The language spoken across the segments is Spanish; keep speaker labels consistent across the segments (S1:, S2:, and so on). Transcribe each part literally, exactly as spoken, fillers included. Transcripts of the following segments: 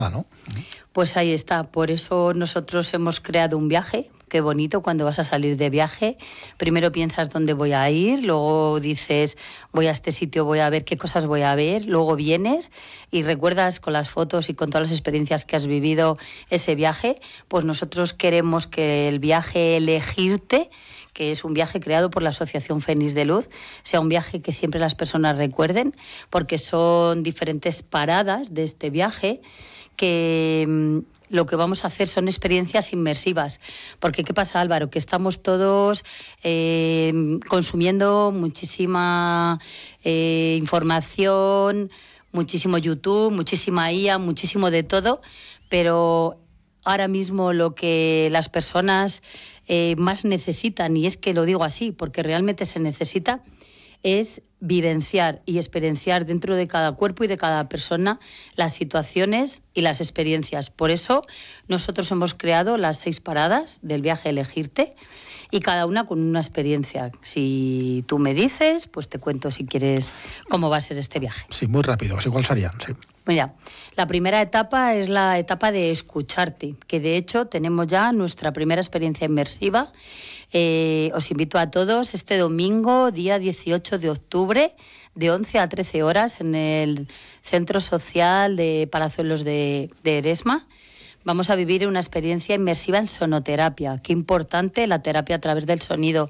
S1: ¿no?
S2: Pues ahí está, por eso nosotros hemos creado un viaje. Qué bonito cuando vas a salir de viaje. Primero piensas dónde voy a ir, luego dices voy a este sitio, voy a ver qué cosas voy a ver, luego vienes y recuerdas con las fotos y con todas las experiencias que has vivido ese viaje. Pues nosotros queremos que el viaje Elegirte, que es un viaje creado por la Asociación Fénix de Luz, sea un viaje que siempre las personas recuerden, porque son diferentes paradas de este viaje que lo que vamos a hacer son experiencias inmersivas. Porque, ¿qué pasa, Álvaro? Que estamos todos eh, consumiendo muchísima eh, información, muchísimo YouTube, muchísima I A, muchísimo de todo, pero ahora mismo lo que las personas eh, más necesitan, y es que lo digo así, porque realmente se necesita, es vivenciar y experienciar dentro de cada cuerpo y de cada persona las situaciones y las experiencias. Por eso nosotros hemos creado las seis paradas del viaje Elegirte y cada una con una experiencia. Si tú me dices, pues te cuento si quieres cómo va a ser este viaje.
S1: Sí, muy rápido, igual serían, sí.
S2: Mira, la primera etapa es la etapa de escucharte, que de hecho tenemos ya nuestra primera experiencia inmersiva. Eh, os invito a todos este domingo, día dieciocho de octubre, de once a trece horas, en el Centro Social de Palazuelos de, de Eresma. Vamos a vivir una experiencia inmersiva en sonoterapia. Qué importante la terapia a través del sonido.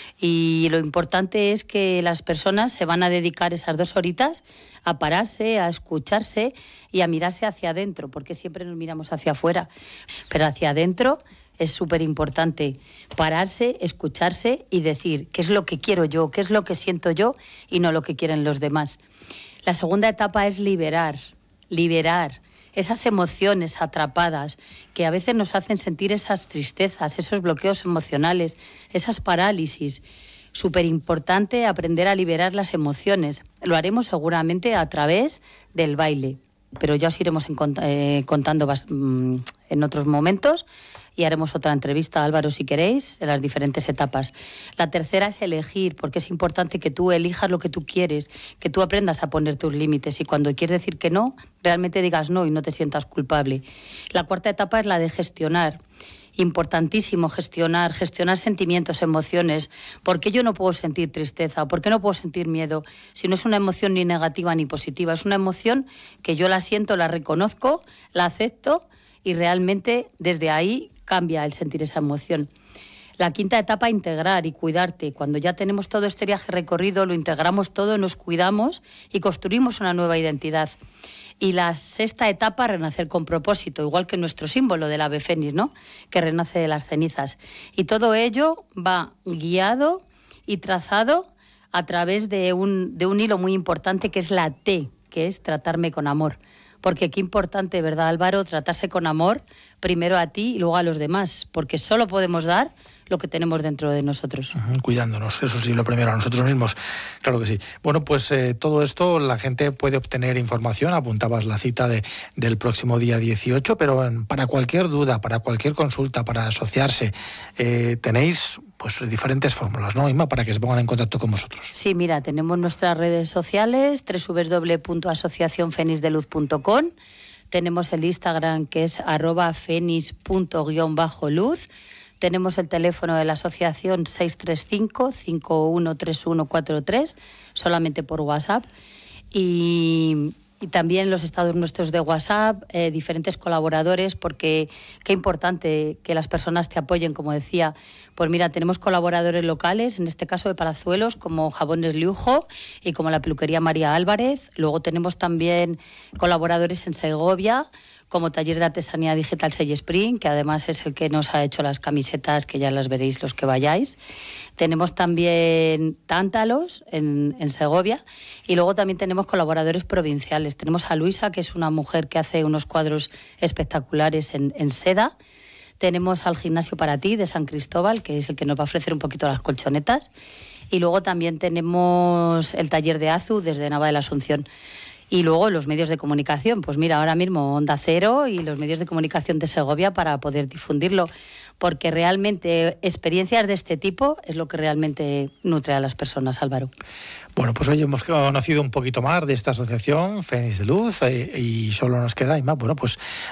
S2: Y lo importante es que las personas se van a dedicar esas dos horitas a pararse, a escucharse y a mirarse hacia adentro, porque siempre nos miramos hacia afuera. Pero hacia adentro es súper importante pararse, escucharse y decir qué es lo que quiero yo, qué es lo que siento yo y no lo que quieren los demás. La segunda etapa es liberar, liberar esas emociones atrapadas que a veces nos hacen sentir esas tristezas, esos bloqueos emocionales, esas parálisis. Súper importante aprender a liberar las emociones. Lo haremos seguramente a través del baile, pero ya os iremos en cont- eh, contando bas- en otros momentos y haremos otra entrevista, Álvaro, si queréis, en las diferentes etapas. La tercera es elegir, porque es importante que tú elijas lo que tú quieres, que tú aprendas a poner tus límites y cuando quieres decir que no, realmente digas no y no te sientas culpable. La cuarta etapa es la de gestionar. Importantísimo gestionar, gestionar sentimientos, emociones. ¿Por qué yo no puedo sentir tristeza? ¿Por qué no puedo sentir miedo? Si no es una emoción ni negativa ni positiva, es una emoción que yo la siento, la reconozco, la acepto y realmente desde ahí cambia el sentir esa emoción. La quinta etapa, integrar y cuidarte. Cuando ya tenemos todo este viaje recorrido, lo integramos todo, nos cuidamos y construimos una nueva identidad. Y la sexta etapa, renacer con propósito, igual que nuestro símbolo del ave fénix, ¿no? Que renace de las cenizas. Y todo ello va guiado y trazado a través de un, de un hilo muy importante que es la T, que es tratarme con amor. Porque qué importante, ¿verdad, Álvaro? Tratarse con amor, primero a ti y luego a los demás, porque solo podemos dar lo que tenemos dentro de nosotros.
S1: Uh-huh, cuidándonos, eso sí, lo primero, a nosotros mismos, claro que sí. Bueno, pues eh, todo esto la gente puede obtener información, apuntabas la cita de, del próximo día dieciocho, pero eh, para cualquier duda, para cualquier consulta, para asociarse, eh, tenéis pues diferentes fórmulas, ¿no, Inma? Para que se pongan en contacto con vosotros.
S2: Sí, mira, tenemos nuestras redes sociales, doble u doble u doble u punto asociación fénix de luz punto com, tenemos el Instagram que es arroba fénix punto guión bajo luz, tenemos el teléfono de la asociación seis tres cinco, cinco uno tres uno cuatro tres, solamente por WhatsApp, y... Y también los estados nuestros de WhatsApp, eh, diferentes colaboradores, porque qué importante que las personas te apoyen, como decía. Pues mira, tenemos colaboradores locales, en este caso de Palazuelos, como Jabones Liujo y como la peluquería María Álvarez. Luego tenemos también colaboradores en Segovia, como Taller de Artesanía Digital Sey Spring, que además es el que nos ha hecho las camisetas, que ya las veréis los que vayáis. Tenemos también Tántalos en, en Segovia y luego también tenemos colaboradores provinciales. Tenemos a Luisa, que es una mujer que hace unos cuadros espectaculares en, en seda. Tenemos al Gimnasio para Ti de San Cristóbal, que es el que nos va a ofrecer un poquito las colchonetas. Y luego también tenemos el Taller de Azu desde Nava de la Asunción. Y luego los medios de comunicación, pues mira, ahora mismo Onda Cero y los medios de comunicación de Segovia para poder difundirlo, porque realmente experiencias de este tipo es lo que realmente nutre a las personas, Álvaro.
S1: Bueno, pues hoy hemos conocido un poquito más de esta asociación Fénix de Luz eh, y solo nos queda, Inma, bueno, pues